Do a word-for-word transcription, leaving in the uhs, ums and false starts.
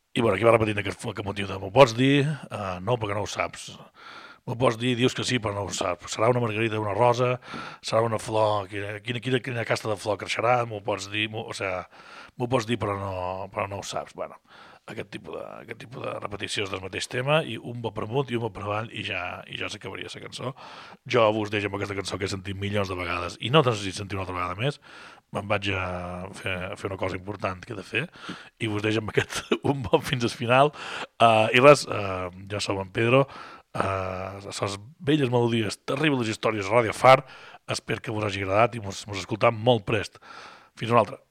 I bueno, aquí va repetint aquest, aquest motiu de m'ho pots dir? Uh, no, perquè no ho saps. M'ho pots dir, dius que sí, però no ho saps. Serà una margarida, una rosa, serà una flor, quina, quina, quina, quina casta de flor creixerà, m'ho pots dir, o sigui, m'ho pots dir però no, però no ho saps. Bueno, aquest tipus de, aquest tipus de repeticions del mateix tema i un va per amunt i un va per avall i ja, i ja s'acabaria la cançó. Jo vos deixo amb aquesta cançó que he sentit milions de vegades i no necessito sentir una altra vegada més. Me'n vaig a fer, a fer una cosa important que he de fer i vos deixo amb aquest un bon fins al final. Uh, I res, uh, ja som en Pedro, uh, les velles melodies, terribles històries a Ràdio Far. Espero que vos hagi agradat i mos, mos escoltam molt prest. Fins una altra.